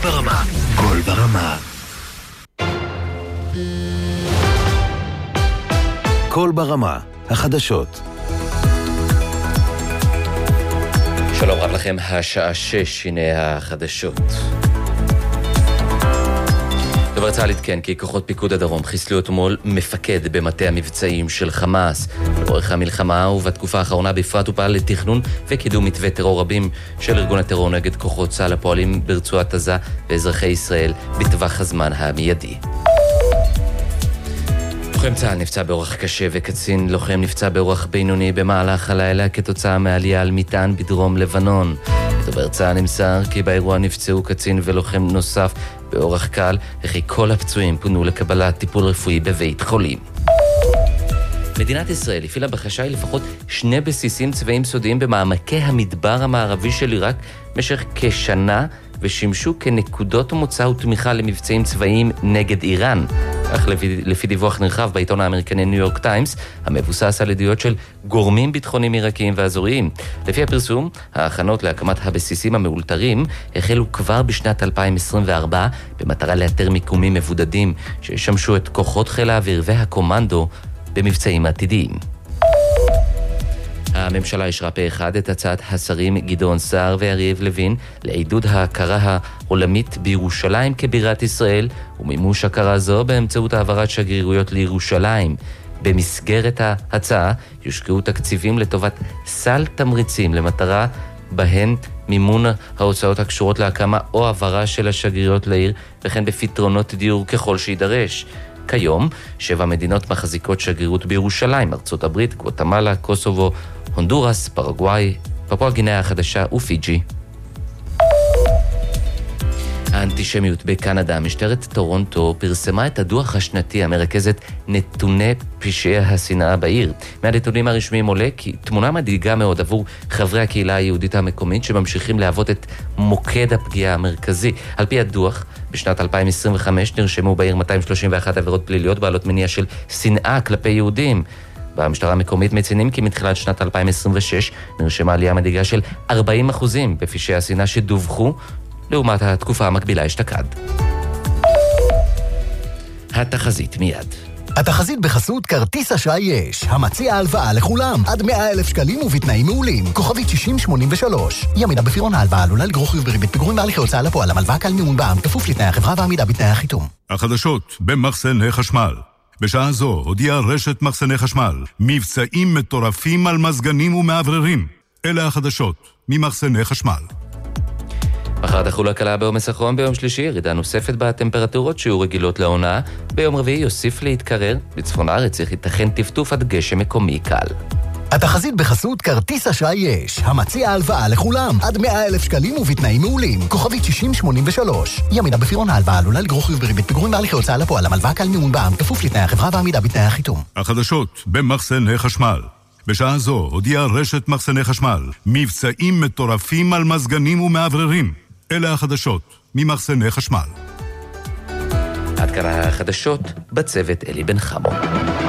ברמה. קול ברמה. קול ברמה. החדשות. שלום רב לכם, השעה 6, הנה החדשות. דובר צה"ל עדכן כי כוחות פיקוד הדרום חיסלו אתמול מפקד במטה המבצעים של חמאס. לאורך המלחמה ובתקופה האחרונה בפרט הופעל לתכנון וקידום מתווה טרור רבים של ארגון הטרור נגד כוחות צה"ל הפועלים ברצועת עזה ואזרחי ישראל בטווח הזמן המיידי. לוחם צה"ל נפצע באורח קשה וקצין לוחם נפצע באורח בינוני במהלך הלילה כתוצאה מעלייה על מטען בדרום לבנון. דובר צה"ל נמסר כי באירוע נפצעו קצין ולוחם נוסף באורח קל, וכי כל הפצועים פונו לקבלת טיפול רפואי בבית חולים. מדינת ישראל הפעילה בחשאי לפחות 2 בסיסים צבאיים סודיים במעמקי המדבר המערבי של עיראק במשך כשנה, ושימשו כנקודות מוצא ותמיכה למבצעים צבאיים נגד איראן. אך לפי דיווח נרחב בעיתון האמריקני ניו יורק טיימס, המבוסס על עדויות של גורמים ביטחוניים עיראקיים ואזוריים. לפי הפרסום, ההכנות להקמת הבסיסים המאולתרים החלו כבר בשנת 2024, במטרה לאתר מיקומים מבודדים שישמשו את כוחות חיל האוויר והקומנדו במבצעים עתידיים. הממשלה אישרה פה אחד את הצעת השרים גדעון סער ויריב לוין לעידוד ההכרה העולמית בירושלים כבירת ישראל, ומימוש הכרה זו באמצעות העברת שגרירויות לירושלים. במסגרת ההצעה יושקעו תקציבים לטובת סל תמריצים למטרה בהן מימון ההוצאות הקשורות להקמה או העברה של השגרירויות לעיר, וכן בפתרונות דיור ככל שידרש. כיום 7 מדינות מחזיקות שגרירות בירושלים: ארצות הברית, גואטמלה, קוסובו, הונדורס, פרגוואי, פפואה גינאה החדשה ופיג'י. האנטישמיות בקנדה. משטרת טורונטו פרסמה את הדוח השנתי המרכז את נתוני פשעי השנאה בעיר. מהנתונים הרשמיים עולה כי תמונה מדאיגה מאוד עבור חברי הקהילה היהודית המקומית שממשיכים להוות את מוקד הפגיעה המרכזי. על פי הדוח, בשנת 2025 נרשמו בעיר 231 עבירות פליליות בעלות מניע של שנאה כלפי יהודים. במשטרה המקומית מציינים כי מתחילת שנת 2026 נרשמה עלייה מדאיגה של 40% בפשעי השנאה שדווחו, לעומת התקופה המקבילה אשתקד. התחזית מיד. התחזית בחסות כרטיס אשראי יש, המציע הלוואה לכולם, עד 100,000 שקלים ובתנאים מעולים, כוכבית 6083. ימינה בפירעון ההלוואה עלולה לגרור חיוב בריבית פיגורים בהליכי הוצאה לפועל, המלוואה קל מימון בע"מ, כפוף לתנאי החברה ועמידה בתנאי החיתום. החדשות במחסני חשמל. בשעה זו הודיעה רשת מחסני חשמל מבצעים מטורפים על מזגנים ומעבררים. אלה החדשות ממחסני חשמל. מחר תחול הקלה בעומס החום, ביום שלישי ירידה נוספת בטמפרטורות שיהיו רגילות לעונה, ביום רביעי יוסיף להתקרר, בצפון הארץ ייתכן טפטוף עד גשם מקומי קל. התחזית בחסות כרטיס אשראי יש, המציע הלוואה לכולם, עד 100,000 שקלים ובתנאים מעולים, כוכבית 6083. ימינה בפירעון ההלוואה עלולה לגרור חיוב בריבית פיגורים בהליכי הוצאה לפועל, המלוואה קל מימון בע"מ, כפוף לתנאי החברה ועמידה בתנאי החיתום. החדשות במחסני חשמל. בשעה זו הודיעה רשת מחסני חשמל מבצעים מטורפים על מזגנים ומעבררים. אלה החדשות ממחסני חשמל. עד כאן החדשות, בצוות אלי בן חמו.